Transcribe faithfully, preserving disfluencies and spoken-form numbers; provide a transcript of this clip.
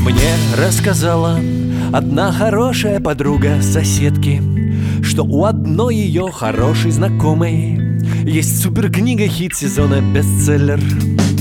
Мне рассказала одна хорошая подруга соседки, что у одной ее хорошей знакомой есть суперкнига, хит сезона, бестселлер.